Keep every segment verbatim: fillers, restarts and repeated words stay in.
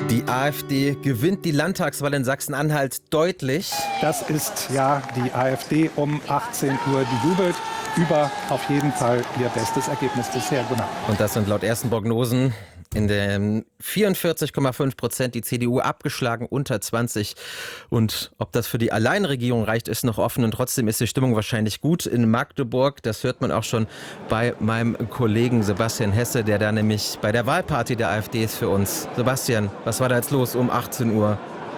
Die AfD gewinnt die Landtagswahl in Sachsen-Anhalt deutlich. Das ist ja die AfD um achtzehn Uhr, die jubelt über auf jeden Fall ihr bestes Ergebnis bisher. Genau. Und das sind laut ersten Prognosen in den vierundvierzig Komma fünf Prozent die C D U abgeschlagen, unter zwanzig. Und ob das für die Alleinregierung reicht, ist noch offen. Und trotzdem ist die Stimmung wahrscheinlich gut in Magdeburg. Das hört man auch schon bei meinem Kollegen Sebastian Hesse, der da nämlich bei der Wahlparty der AfD ist für uns. Sebastian, was war da jetzt los um achtzehn Uhr?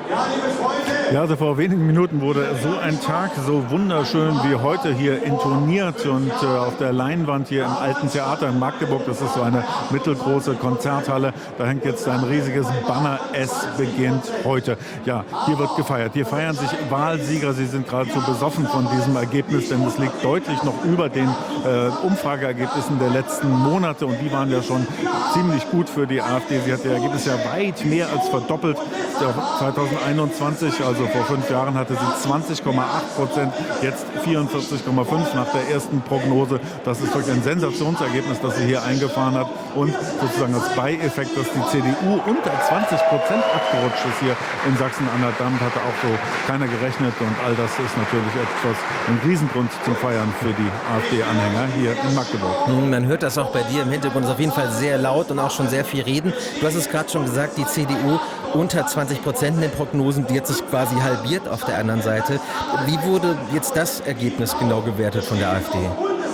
Ja, also vor wenigen Minuten wurde so ein Tag so wunderschön wie heute hier intoniert und äh, auf der Leinwand hier im Alten Theater in Magdeburg, das ist so eine mittelgroße Konzerthalle, da hängt jetzt ein riesiges Banner, es beginnt heute. Ja, hier wird gefeiert, hier feiern sich Wahlsieger, sie sind geradezu besoffen von diesem Ergebnis, denn es liegt deutlich noch über den äh, Umfrageergebnissen der letzten Monate und die waren ja schon ziemlich gut für die AfD. Sie hat ihr Ergebnis ja weit mehr als verdoppelt. zwanzig einundzwanzig, also vor fünf Jahren, hatte sie zwanzig Komma acht Prozent, jetzt vierundvierzig Komma fünf nach der ersten Prognose. Das ist wirklich ein Sensationsergebnis, das sie hier eingefahren hat. Und sozusagen als Beieffekt, dass die C D U unter zwanzig Prozent abgerutscht ist hier in Sachsen-Anhalt. Damit hatte auch so keiner gerechnet. Und all das ist natürlich etwas, ein Riesengrund zum Feiern für die AfD-Anhänger hier in Magdeburg. Man hört das auch bei dir im Hintergrund, ist auf jeden Fall sehr laut und auch schon sehr viel reden. Du hast es gerade schon gesagt, die C D U unter zwanzig Prozent in den Prognosen, die hat sich quasi halbiert auf der anderen Seite. Wie wurde jetzt das Ergebnis genau gewertet von der AfD?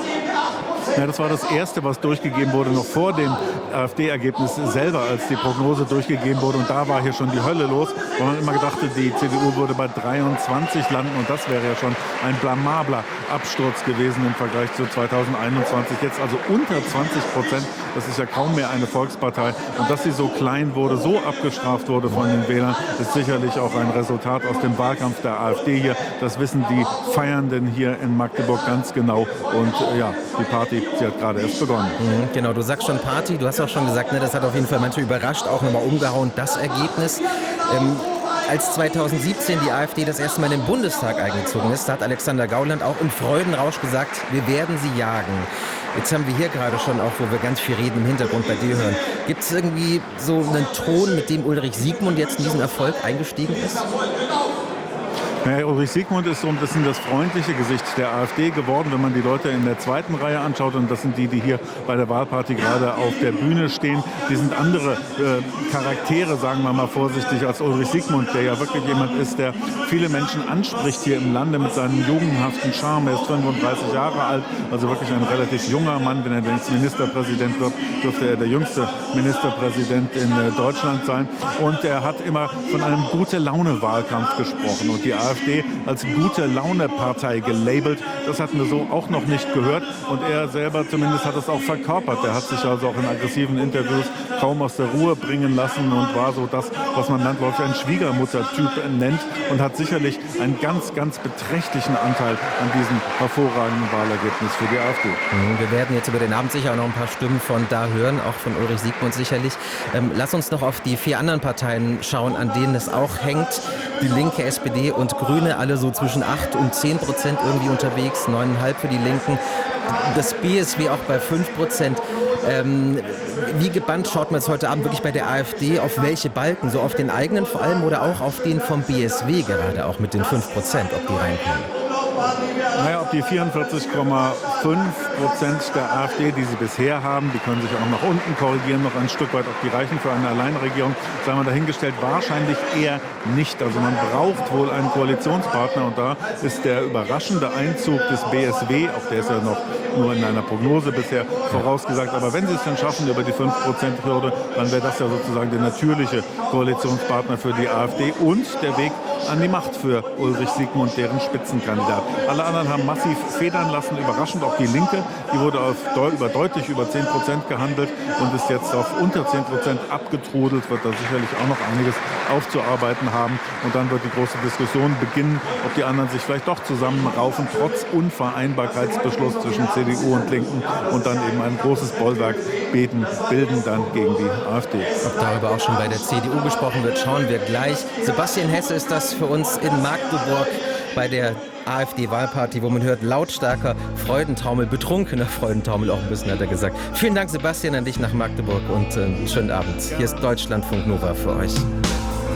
Ja, das war das Erste, was durchgegeben wurde, noch vor dem AfD-Ergebnis selber, als die Prognose durchgegeben wurde. Und da war hier schon die Hölle los, weil man immer gedacht hat, die C D U würde bei dreiundzwanzig landen. Und das wäre ja schon ein blamabler Absturz gewesen im Vergleich zu zwanzig einundzwanzig. Jetzt also unter zwanzig Prozent. Das ist ja kaum mehr eine Volkspartei. Und dass sie so klein wurde, so abgestraft wurde von den Wählern, ist sicherlich auch ein Resultat aus dem Wahlkampf der AfD hier. Das wissen die Feiernden hier in Magdeburg ganz genau. Und äh, ja, die Party, sie hat gerade erst begonnen. Mhm, genau, du sagst schon Party, du hast auch schon gesagt, ne, das hat auf jeden Fall manche überrascht, auch nochmal umgehauen, das Ergebnis. Ähm, als zweitausendsiebzehn die AfD das erste Mal in den Bundestag eingezogen ist, da hat Alexander Gauland auch im Freudenrausch gesagt, wir werden sie jagen. Jetzt haben wir hier gerade schon auch, wo wir ganz viel reden, im Hintergrund bei dir hören. Gibt es irgendwie so einen Ton, mit dem Ulrich Siegmund jetzt in diesen Erfolg eingestiegen ist? Ja, Ulrich Siegmund ist so ein bisschen das freundliche Gesicht der AfD geworden, wenn man die Leute in der zweiten Reihe anschaut. Und das sind die, die hier bei der Wahlparty gerade auf der Bühne stehen. Die sind andere äh, Charaktere, sagen wir mal vorsichtig, als Ulrich Siegmund, der ja wirklich jemand ist, der viele Menschen anspricht hier im Lande mit seinem jugendhaften Charme. Er ist fünfunddreißig Jahre alt, also wirklich ein relativ junger Mann. Wenn er jetzt Ministerpräsident wird, dürfte er der jüngste Ministerpräsident in äh, Deutschland sein. Und er hat immer von einem Gute-Laune-Wahlkampf gesprochen. Und die AfD als Gute-Laune-Partei gelabelt. Das hatten wir so auch noch nicht gehört. Und er selber zumindest hat es auch verkörpert. Er hat sich also auch in aggressiven Interviews kaum aus der Ruhe bringen lassen und war so das, was man landläufig einen Schwiegermutter-Typ nennt und hat sicherlich einen ganz, ganz beträchtlichen Anteil an diesem hervorragenden Wahlergebnis für die AfD. Wir werden jetzt über den Abend sicher auch noch ein paar Stimmen von da hören, auch von Ulrich Siegmund sicherlich. Ähm, lass uns noch auf die vier anderen Parteien schauen, an denen es auch hängt. Die Linke, S P D und Grüne, alle so zwischen acht und zehn Prozent irgendwie unterwegs, neun Komma fünf für die Linken. Das B S W auch bei fünf Prozent. Ähm, wie gebannt schaut man jetzt heute Abend wirklich bei der AfD auf welche Balken? So auf den eigenen vor allem oder auch auf den vom B S W gerade, auch mit den fünf Prozent, ob die reinkommen? Naja, ob die vierundvierzig Komma fünf Prozent der AfD, die sie bisher haben, die können sich auch nach unten korrigieren, noch ein Stück weit, ob die reichen für eine Alleinregierung, sei mal dahingestellt, wahrscheinlich eher nicht. Also man braucht wohl einen Koalitionspartner und da ist der überraschende Einzug des B S W, auch der ist ja noch nur in einer Prognose bisher vorausgesagt, aber wenn sie es dann schaffen über die fünf Prozent Hürde, dann wäre das ja sozusagen der natürliche Koalitionspartner für die AfD und der Weg an die Macht für Ulrich Siegmund, deren Spitzenkandidat. Alle anderen haben massiv federn lassen, überraschend auch die Linke, die wurde auf deu über, deutlich über zehn Prozent gehandelt und ist jetzt auf unter zehn Prozent abgetrudelt, wird da sicherlich auch noch einiges aufzuarbeiten haben und dann wird die große Diskussion beginnen, ob die anderen sich vielleicht doch zusammenraufen, trotz Unvereinbarkeitsbeschluss zwischen C D U und Linken und dann eben ein großes Bollwerk bilden, bilden dann gegen die AfD. Ob darüber auch schon bei der C D U gesprochen wird, schauen wir gleich. Sebastian Hesse ist das für uns in Magdeburg bei der AfD-Wahlparty, wo man hört lautstarker Freudentaumel, betrunkener Freudentaumel auch ein bisschen, hat er gesagt. Vielen Dank, Sebastian, an dich nach Magdeburg und äh, schönen Abend. Hier ist Deutschlandfunk Nova für euch.